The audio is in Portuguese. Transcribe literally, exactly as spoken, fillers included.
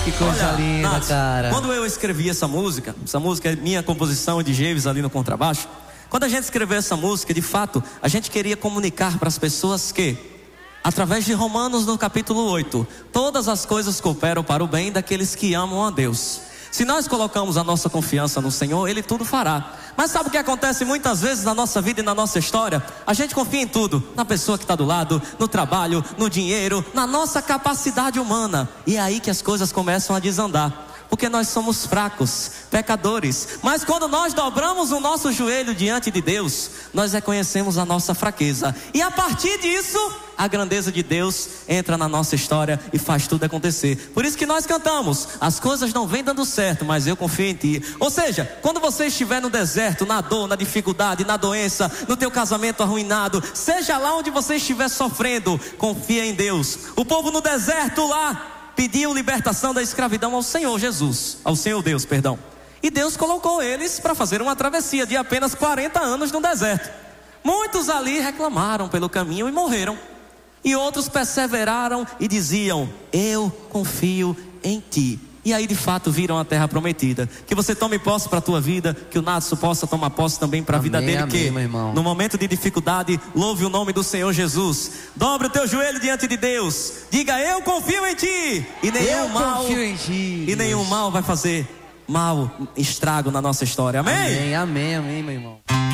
Que coisa Olha, linda, Nath, cara. quando eu escrevi essa música, essa música é minha composição de Javes ali no contrabaixo. Quando a gente escreveu essa música, de fato, a gente queria comunicar para as pessoas que, através de Romanos no capítulo oito, todas as coisas cooperam para o bem daqueles que amam a Deus. Se nós colocamos a nossa confiança no Senhor, Ele tudo fará. Mas sabe o que acontece muitas vezes na nossa vida e na nossa história? A gente confia em tudo, na pessoa que está do lado, no trabalho, no dinheiro, na nossa capacidade humana. E é aí que as coisas começam a desandar. Porque nós somos fracos, pecadores. Mas quando nós dobramos o nosso joelho diante de Deus, nós reconhecemos a nossa fraqueza. E a partir disso, a grandeza de Deus entra na nossa história e faz tudo acontecer. Por isso que nós cantamos: as coisas não vêm dando certo, mas eu confio em Ti. Ou seja, quando você estiver no deserto, na dor, na dificuldade, na doença, no teu casamento arruinado, seja lá onde você estiver sofrendo, confia em Deus. O povo no deserto lá pediu libertação da escravidão ao Senhor Jesus, ao Senhor Deus, perdão. E Deus colocou eles para fazer uma travessia de apenas quarenta anos no deserto. Muitos ali reclamaram pelo caminho e morreram. E outros perseveraram e diziam: eu confio em Ti. E aí de fato viram a terra prometida. Que você tome posse para a tua vida, que o Natson possa tomar posse também para a vida dele. Amém, Que meu irmão. no momento de dificuldade, louve o nome do Senhor Jesus. Dobre o teu joelho diante de Deus. Diga: eu confio em Ti. E nenhum Eu mal confio em Ti, E nenhum Deus. mal vai fazer mal, estrago na nossa história. Amém? Amém, amém, amém, meu irmão.